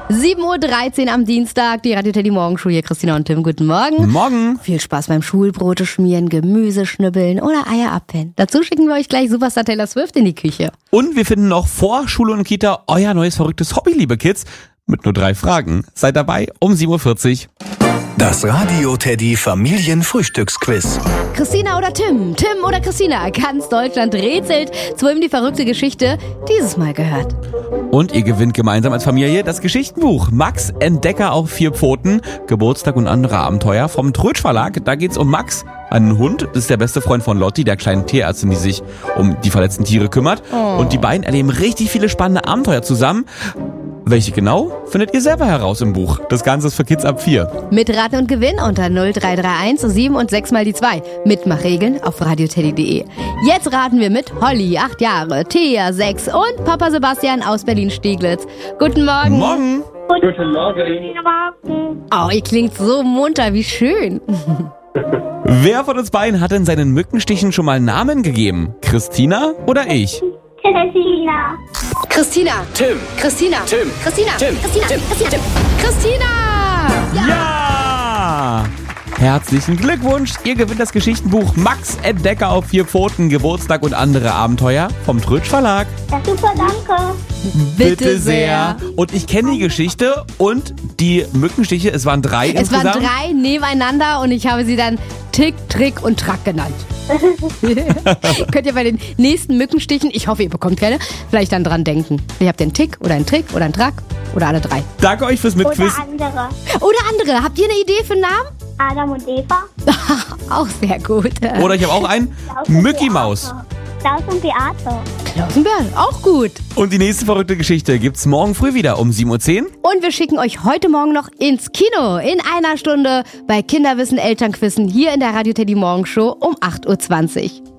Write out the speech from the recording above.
7:13 Uhr am Dienstag, die Radio Teddy Morgenshow hier, Christina und Tim, guten Morgen. Morgen. Viel Spaß beim Schulbrote schmieren, Gemüse schnibbeln oder Eier abpennen. Dazu schicken wir euch gleich Superstar Taylor Swift in die Küche. Und wir finden noch vor Schule und Kita euer neues verrücktes Hobby, liebe Kids, mit nur 3 Fragen. Seid dabei um 7:40 Uhr. Das Radio Teddy Familienfrühstücksquiz. Christina oder Tim? Tim oder Christina? Ganz Deutschland rätselt, zu wem die verrückte Geschichte dieses Mal gehört. Und ihr gewinnt gemeinsam als Familie das Geschichtenbuch Max, Entdecker auf 4 Pfoten, Geburtstag und andere Abenteuer vom Trötsch Verlag. Da geht's um Max, einen Hund. Das ist der beste Freund von Lotti, der kleinen Tierärztin, die sich um die verletzten Tiere kümmert. Und die beiden erleben richtig viele spannende Abenteuer zusammen. Welche genau, findet ihr selber heraus im Buch. Das Ganze ist für Kids ab 4. Mitraten und Gewinn unter 0331 7 und 6 mal die 2. Mitmachregeln auf radioteddy.de. Jetzt raten wir mit Holly, 8 Jahre, Thea, 6 und Papa Sebastian aus Berlin-Steglitz. Guten Morgen. Morgen. Guten Morgen. Oh, ihr klingt so munter, wie schön. Wer von uns beiden hat denn seinen Mückenstichen schon mal Namen gegeben? Christina oder ich? Christina. Christina. Tim. Christina. Tim. Christina. Tim. Christina. Tim. Christina. Tim. Christina. Ja! Herzlichen Glückwunsch! Ihr gewinnt das Geschichtenbuch Max, Entdecker auf 4 Pfoten, Geburtstag und andere Abenteuer vom Trötsch Verlag. Ja, super, danke. Bitte sehr. Und ich kenne die Geschichte und die Mückenstiche, es waren 3 Es waren insgesamt. 3 nebeneinander und ich habe sie dann Tick, Trick und Track genannt. Könnt ihr bei den nächsten Mückenstichen, ich hoffe, ihr bekommt keine, vielleicht dann dran denken. Ihr habt den Tick oder einen Trick oder einen Track oder alle 3. Danke euch fürs Oder Mitquiz. andere. Oder andere. Habt ihr eine Idee für einen Namen? Adam und Eva. Auch sehr gut. Oder ich habe auch einen Klaus und Mickey Beate. Maus. Klaus und Beate. Klausenberg, auch gut. Und die nächste verrückte Geschichte gibt's morgen früh wieder um 7:10 Uhr. Und wir schicken euch heute Morgen noch ins Kino. In einer Stunde bei Kinderwissen Elternquissen hier in der Radio Teddy Morgenshow um 8:20 Uhr.